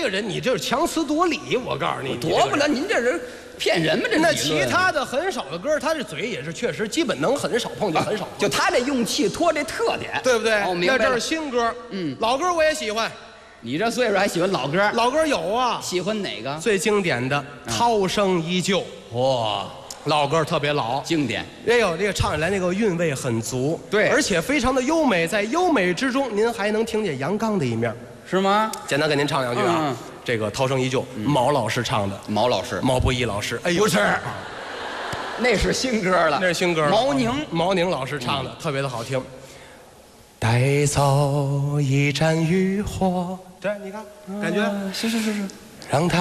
个人，你就是强词夺理。我告诉你， 夺不了，您这人骗人吗？这那理论其他的很少的歌，他这嘴也是确实基本能很少碰就很少碰， 就他这用气托这特点， 对不对？ 哦，明白了。 那这是新歌，老歌我也喜欢。 你这岁数还喜欢老歌？ 老歌有啊， 喜欢哪个？ 最经典的《涛声依旧》。 哇， 老歌特别老， 经典。 也有这个唱起来那个韵味很足， 对而且非常的优美，在优美之中，您还能听见阳刚的一面。 是吗？ 简单给您唱两句啊，这个《涛声依旧》，毛老师唱的， 毛老师， 毛不易老师，哎呦， 不是，那是新歌了， 那是新歌了，毛宁老师唱的，特别的好听。带走一盏渔火，对，你看，感觉是， 让它。